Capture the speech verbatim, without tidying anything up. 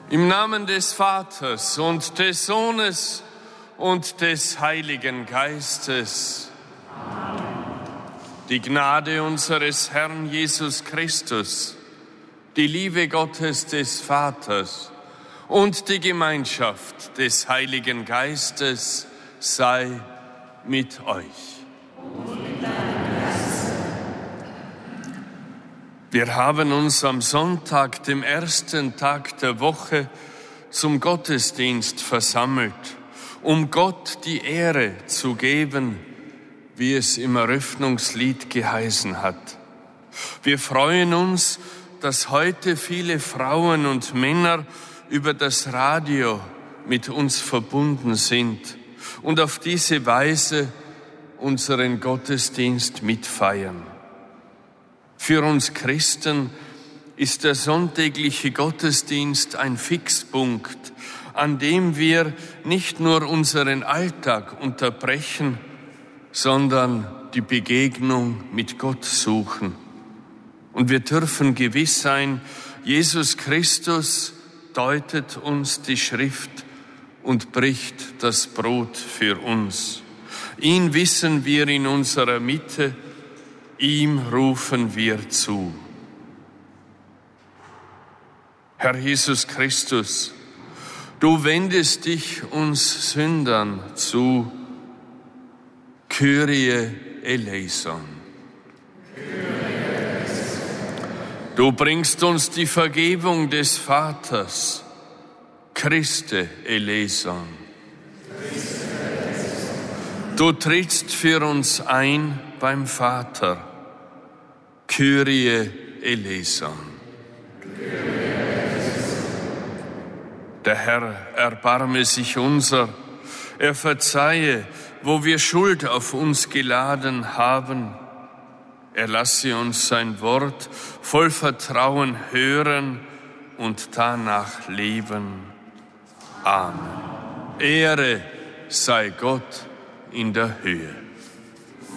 Im Namen des Vaters und des Sohnes und des Heiligen Geistes. Amen. Die Gnade unseres Herrn Jesus Christus, die Liebe Gottes des Vaters und die Gemeinschaft des Heiligen Geistes sei mit euch. Und mit deinem Geist. Wir haben uns am Sonntag, dem ersten Tag der Woche, zum Gottesdienst versammelt, um Gott die Ehre zu geben, wie es im Eröffnungslied geheißen hat. Wir freuen uns, dass heute viele Frauen und Männer über das Radio mit uns verbunden sind und auf diese Weise unseren Gottesdienst mitfeiern. Für uns Christen ist der sonntägliche Gottesdienst ein Fixpunkt, an dem wir nicht nur unseren Alltag unterbrechen, sondern die Begegnung mit Gott suchen. Und wir dürfen gewiss sein, Jesus Christus deutet uns die Schrift und bricht das Brot für uns. Ihn wissen wir in unserer Mitte, ihm rufen wir zu. Herr Jesus Christus, du wendest dich uns Sündern zu. Kyrie eleison. Du bringst uns die Vergebung des Vaters. Christe eleison. Du trittst für uns ein beim Vater. Kyrie eleison. Der Herr erbarme sich unser, er verzeihe, wo wir Schuld auf uns geladen haben. Er lasse uns sein Wort voll Vertrauen hören und danach leben. Amen. Ehre sei Gott in der Höhe.